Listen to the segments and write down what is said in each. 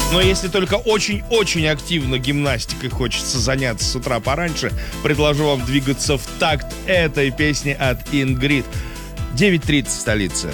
Но если только очень-очень активно гимнастикой хочется заняться с утра пораньше, предложу вам двигаться в такт этой песни от Ингрид. 9:30 столица.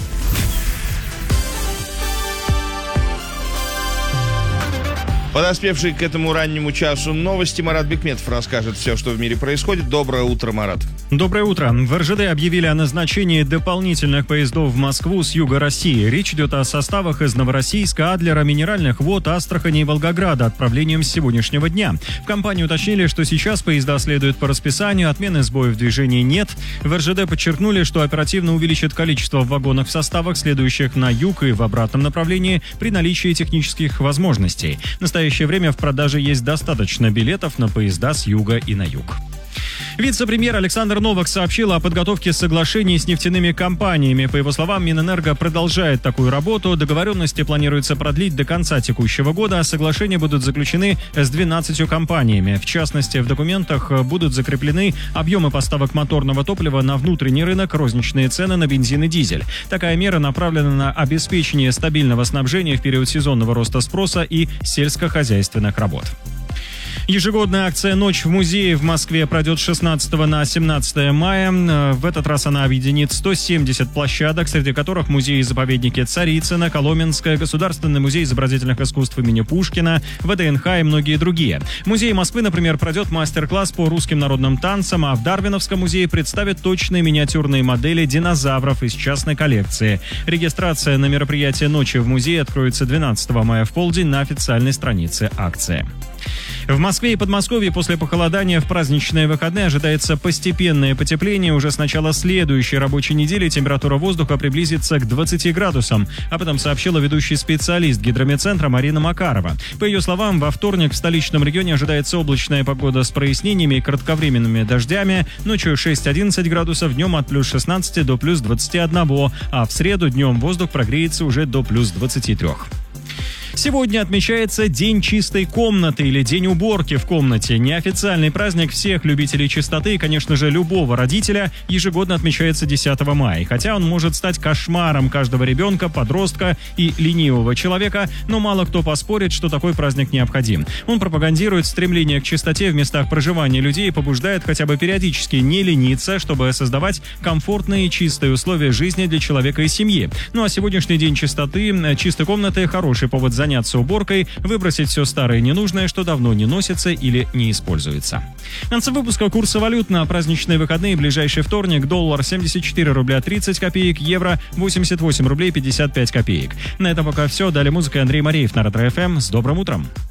Подоспевший к этому раннему часу новости Марат Бекметов расскажет все, что в мире происходит. Доброе утро, Марат. Доброе утро. В РЖД объявили о назначении дополнительных поездов в Москву с юга России. Речь идет о составах из Новороссийска, Адлера, Минеральных Вод, Астрахани и Волгограда отправлением с сегодняшнего дня. В компании уточнили, что сейчас поезда следуют по расписанию, отмены сбоев в движении нет. В РЖД подчеркнули, что оперативно увеличат количество вагонов в составах, следующих на юг и в обратном направлении при наличии технических возможностей. В настоящее время в продаже есть достаточно билетов на поезда с юга и на юг. Вице-премьер Александр Новак сообщил о подготовке соглашений с нефтяными компаниями. По его словам, Минэнерго продолжает такую работу. Договоренности планируется продлить до конца текущего года, а соглашения будут заключены с 12 компаниями. В частности, в документах будут закреплены объемы поставок моторного топлива на внутренний рынок, розничные цены на бензин и дизель. Такая мера направлена на обеспечение стабильного снабжения в период сезонного роста спроса и сельскохозяйственных работ. Ежегодная акция «Ночь в музее» в Москве пройдет с 16 на 17 мая. В этот раз она объединит 170 площадок, среди которых музеи-заповедники Царицына, Коломенское, Государственный музей изобразительных искусств имени Пушкина, ВДНХ и многие другие. В музее Москвы, например, пройдет мастер-класс по русским народным танцам, а в Дарвиновском музее представят точные миниатюрные модели динозавров из частной коллекции. Регистрация на мероприятие «Ночи в музее» откроется 12 мая в полдень на официальной странице акции. В Москве и Подмосковье после похолодания в праздничные выходные ожидается постепенное потепление. Уже с начала следующей рабочей недели температура воздуха приблизится к 20 градусам. Об этом сообщила ведущий специалист гидрометцентра Марина Макарова. По ее словам, во вторник в столичном регионе ожидается облачная погода с прояснениями и кратковременными дождями. Ночью 6-11 градусов, днем от плюс 16 до плюс 21, а в среду днем воздух прогреется уже до плюс 23. Сегодня отмечается День чистой комнаты или День уборки в комнате. Неофициальный праздник всех любителей чистоты и, конечно же, любого родителя ежегодно отмечается 10 мая. Хотя он может стать кошмаром каждого ребенка, подростка и ленивого человека, но мало кто поспорит, что такой праздник необходим. Он пропагандирует стремление к чистоте в местах проживания людей и побуждает хотя бы периодически не лениться, чтобы создавать комфортные и чистые условия жизни для человека и семьи. Ну а сегодняшний День чистоты, чистой комнаты – хороший повод заняться уборкой, выбросить все старое и ненужное, что давно не носится или не используется. В конце выпуска курсы валют на праздничные выходные. Ближайший вторник: доллар 74 рубля 30 копеек, евро 88 рублей 55 копеек. На этом пока все. Далее музыка. Андрей Мареев на Ретро ФМ. С добрым утром!